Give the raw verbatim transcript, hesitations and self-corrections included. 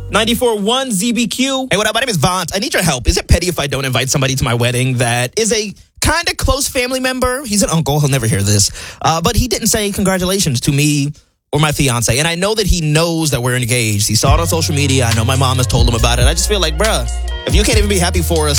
ninety-four point one Z B Q. Hey, what up? My name is Vaunt. I need your help. Is it petty if I don't invite somebody to my wedding that is a kind of close family member? He's an uncle. He'll never hear this. Uh, but he didn't say congratulations to me or my fiance. And I know that he knows that we're engaged. He saw it on social media. I know my mom has told him about it. I just feel like, bruh, if you can't even be happy for us